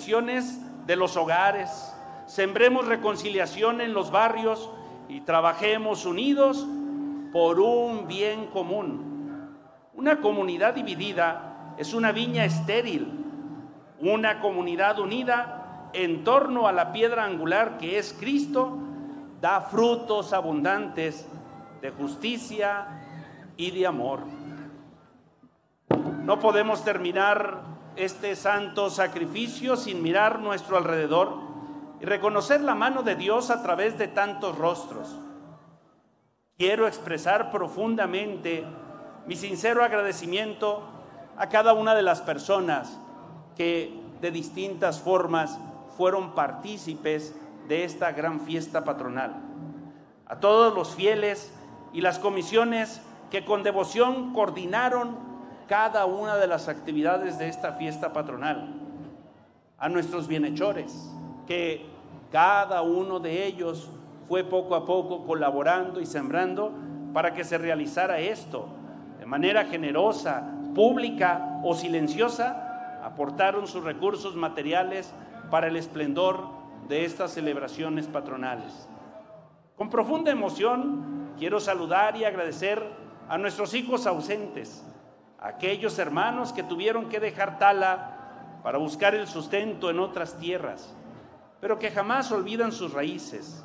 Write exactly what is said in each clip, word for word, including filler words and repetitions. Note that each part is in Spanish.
tradiciones de los hogares, sembremos reconciliación en los barrios y trabajemos unidos por un bien común. Una comunidad dividida es una viña estéril. Una comunidad unida en torno a la piedra angular que es Cristo da frutos abundantes de justicia y de amor. No podemos terminar este santo sacrificio sin mirar nuestro alrededor y reconocer la mano de Dios a través de tantos rostros. Quiero expresar profundamente mi sincero agradecimiento a cada una de las personas que de distintas formas fueron partícipes de esta gran fiesta patronal. A todos los fieles y las comisiones que con devoción coordinaron cada una de las actividades de esta fiesta patronal. A nuestros bienhechores, que cada uno de ellos fue poco a poco colaborando y sembrando para que se realizara esto. De manera generosa, pública o silenciosa, aportaron sus recursos materiales para el esplendor de estas celebraciones patronales. Con profunda emoción, quiero saludar y agradecer a nuestros hijos ausentes, a aquellos hermanos que tuvieron que dejar Tala para buscar el sustento en otras tierras, pero que jamás olvidan sus raíces.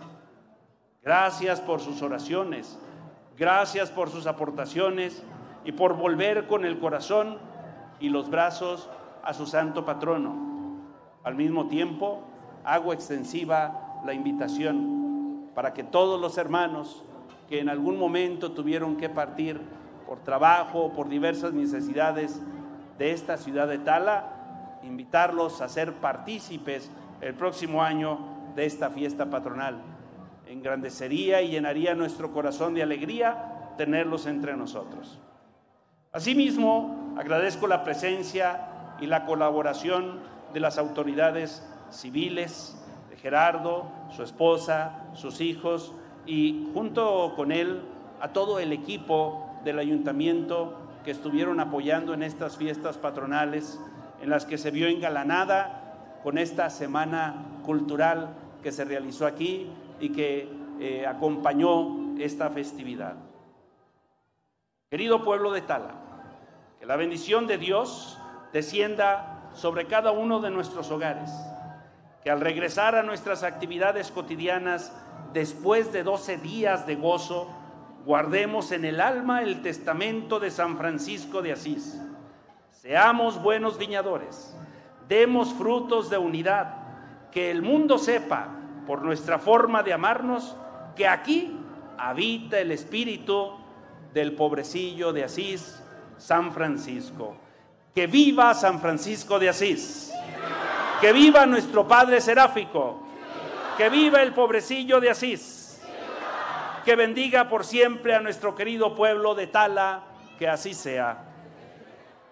Gracias por sus oraciones, gracias por sus aportaciones y por volver con el corazón y los brazos a su santo patrono. Al mismo tiempo, hago extensiva la invitación para que todos los hermanos que en algún momento tuvieron que partir por trabajo o por diversas necesidades de esta ciudad de Tala, invitarlos a ser partícipes el próximo año de esta fiesta patronal. Engrandecería y llenaría nuestro corazón de alegría tenerlos entre nosotros. Asimismo, agradezco la presencia y la colaboración de las autoridades civiles, de Gerardo, su esposa, sus hijos y junto con él a todo el equipo del ayuntamiento que estuvieron apoyando en estas fiestas patronales en las que se vio engalanada con esta semana cultural que se realizó aquí y que eh, acompañó esta festividad. Querido pueblo de Tala, que la bendición de Dios descienda sobre cada uno de nuestros hogares, que al regresar a nuestras actividades cotidianas después de doce días de gozo, guardemos en el alma el testamento de San Francisco de Asís. Seamos buenos viñadores, demos frutos de unidad, que el mundo sepa, por nuestra forma de amarnos, que aquí habita el espíritu del pobrecillo de Asís, San Francisco. ¡Que viva San Francisco de Asís! ¡Que viva nuestro Padre Seráfico! ¡Que viva el pobrecillo de Asís! Que bendiga por siempre a nuestro querido pueblo de Tala, que así sea.